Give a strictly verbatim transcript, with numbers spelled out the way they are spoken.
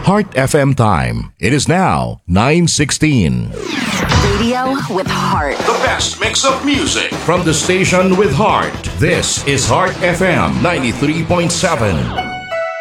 Heart F M time. It is now nine sixteen. Radio with heart. The best mix of music from the station with heart. This is Heart F M ninety-three point seven.